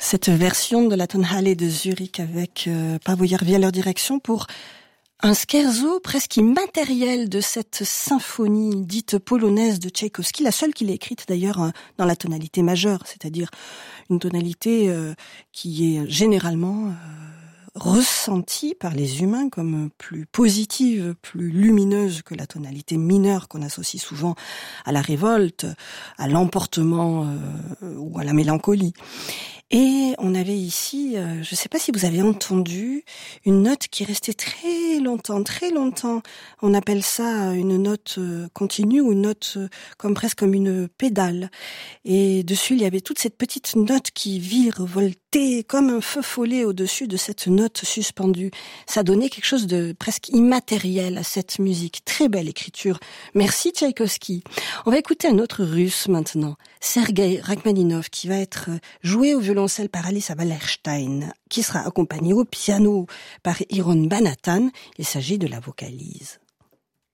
Cette version de la Tonhalle de Zurich avec Paavo Järvi à leur direction pour un scherzo presque immatériel de cette symphonie dite polonaise de Tchaïkovski, la seule qu'il ait écrite d'ailleurs dans la tonalité majeure, c'est-à-dire une tonalité qui est généralement ressentie par les humains comme plus positive, plus lumineuse que la tonalité mineure qu'on associe souvent à la révolte, à l'emportement ou à la mélancolie. Et on avait ici, je ne sais pas si vous avez entendu, une note qui restait très longtemps. On appelle ça une note continue ou une note presque comme une pédale. Et dessus, il y avait toute cette petite note qui virevoltait comme un feu follet au-dessus de cette note suspendue. Ça donnait quelque chose de presque immatériel à cette musique. Très belle écriture. Merci Tchaïkovski. On va écouter un autre russe maintenant, Sergei Rachmaninov, qui va être joué au violoncelle par Alissa Wallerstein, qui sera accompagné au piano par Iron Banatan. Il s'agit de la vocalise.